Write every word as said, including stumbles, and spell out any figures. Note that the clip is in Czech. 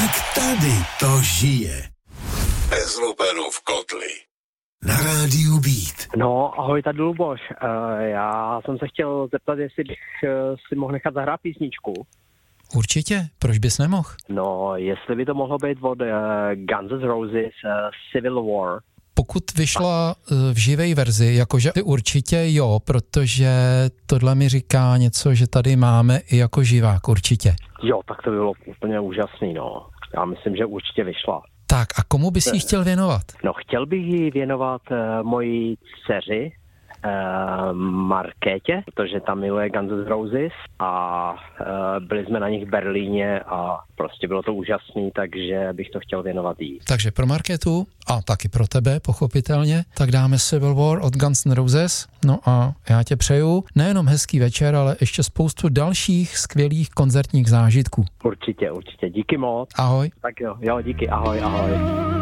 Tak tady to žije. Bez Lubenův kotli. Na rádiu Beat. No, ahoj, tady Luboš. Uh, já jsem se chtěl zeptat, jestli bych uh, si mohl nechat zahrát písničku. Určitě, proč bys nemohl? No, jestli by to mohlo být od uh, Guns N' Roses uh, Civil War. Pokud vyšla uh, v živé verzi, jakože určitě jo, protože tohle mi říká něco, že tady máme i jako živák, určitě. Jo, tak to by bylo úplně úžasný, no. Já myslím, že určitě vyšla. Tak a komu bys ji chtěl věnovat? No, chtěl bych ji věnovat uh, mojí dceři, uh, Markétě, protože tam miluje Guns N' Roses a uh, byli jsme na nich v Berlíně a prostě bylo to úžasný, takže bych to chtěl věnovat jí. Takže pro Markétu a taky pro tebe, pochopitelně, tak dáme Civil War od Guns N' Roses. No a já tě přeju nejenom hezký večer, ale ještě spoustu dalších skvělých koncertních zážitků. Určitě, určitě. Díky moc. Ahoj. Tak jo, jo, díky, ahoj, ahoj.